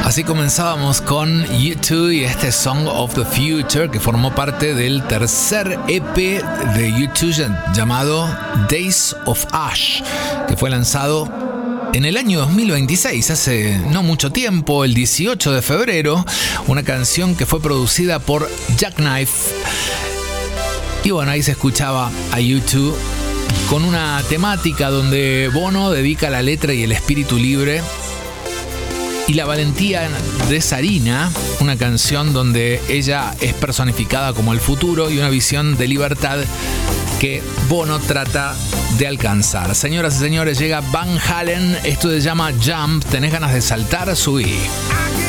Así comenzábamos con U2 y este Song of the Future, que formó parte del tercer EP de U2 llamado Days of Ash, que fue lanzado en el año 2026, hace no mucho tiempo, el 18 de febrero, una canción que fue producida por Jackknife. Y bueno, ahí se escuchaba a U2 con una temática donde Bono dedica la letra y el espíritu libre y la valentía de Sarina, una canción donde ella es personificada como el futuro y una visión de libertad que Bono trata de alcanzar. Señoras y señores, llega Van Halen, esto se llama Jump. ¿Tenés ganas de saltar? Subí.